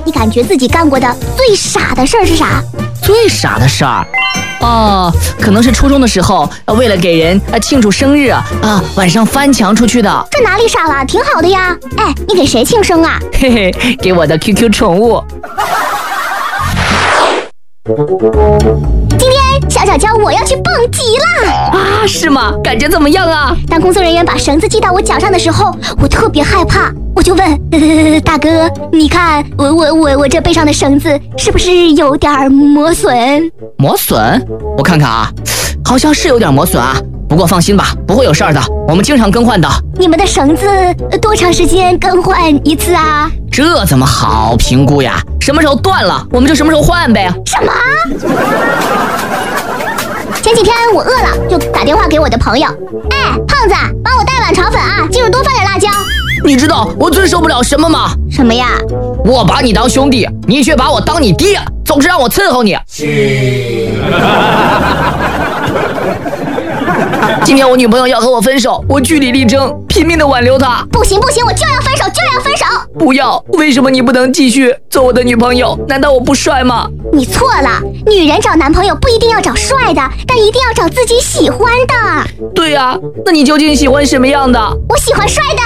你感觉自己干过的最傻的事儿是啥？ 最傻的事儿？可能是初中的时候，为了给人庆祝生日晚上翻墙出去的。 这哪里傻了？挺好的呀。哎，你给谁庆生啊？ 嘿嘿，给我的 QQ 宠物。 今天小小教我要去蹦极了啊？是吗？感觉怎么样啊？ 当工作人员把绳子系到我脚上的时候，我特别害怕，我就问大哥，你看我这背上的绳子是不是有点磨损？ 磨损？我看看啊，好像是有点磨损啊。不过放心吧，不会有事儿的，我们经常更换的。 你们的绳子多长时间更换一次啊？ 这怎么好评估呀？什么时候断了，我们就什么时候换呗。 什么？前几天我饿了，就打电话给我的朋友，哎，胖子，帮我带碗炒粉啊，记住多放点辣椒。 你知道我最受不了什么吗？ 什么呀？ 我把你当兄弟，你却把我当你爹，总是让我伺候你。今天我女朋友要和我分手，我据理力争，拼命的挽留她。 不行，我就要分手，就要分手！ 不要！为什么你不能继续做我的女朋友？难道我不帅吗？ 你错了，女人找男朋友不一定要找帅的，但一定要找自己喜欢的。 对呀，那你究竟喜欢什么样的？ 我喜欢帅的。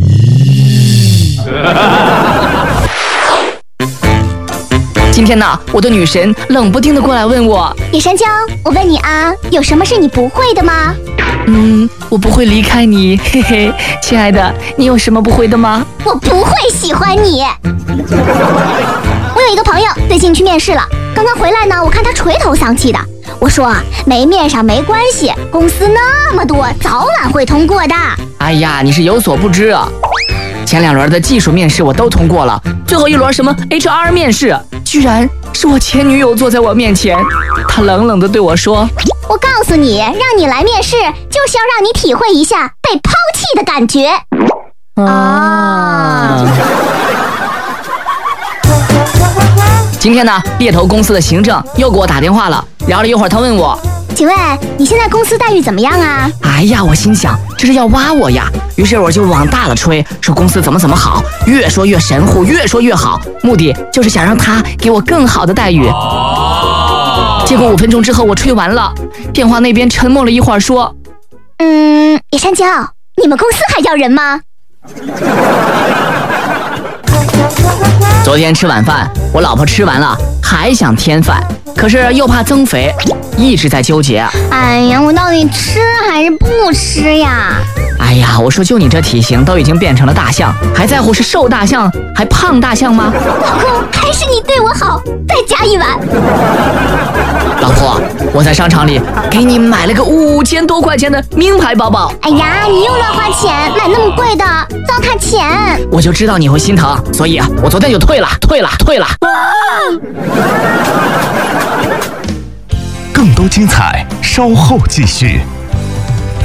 今天呢，我的女神冷不丁的过来问我， 野山椒，我问你啊，有什么是你不会的吗？ 我不会离开你，嘿嘿，亲爱的，你有什么不会的吗？ 我不会喜欢你。我有一个朋友最近去面试了，刚刚回来呢，我看他垂头丧气的。我说没面上没关系，公司那么多，早晚会通过的。 哎呀，你是有所不知啊。前2轮的技术面试我都通过了，最后1轮什么 HR 面试，居然是我前女友坐在我面前，她冷冷地对我说：“ 我告诉你，让你来面试，就是要让你体会一下被抛弃的感觉。” 今天呢，猎头公司的行政又给我打电话了，聊了一会儿，他问我：“ 请问你现在公司待遇怎么样啊？” 哎呀，我心想这是要挖我呀，于是我就往大了吹，说公司怎么好，越说越神乎，越说越好，目的就是想让他给我更好的待遇。结果5分钟之后我吹完了，电话那边沉默了一会儿，说：“ 野山椒，你们公司还要人吗？” 昨天吃晚饭，我老婆吃完了还想添饭，可是又怕增肥，一直在纠结。 哎呀，我到底吃还是不吃呀？ 哎呀，我说就你这体型都已经变成了大象，还在乎是瘦大象还胖大象吗？ 老公，还是你对我好，再加1碗。 老婆，我在商场里给你买了个5000多块钱的名牌包包。 哎呀，你又乱花钱，买那么贵的，糟蹋钱。 我就知道你会心疼，所以我昨天就退了。 更多精彩，稍后继续。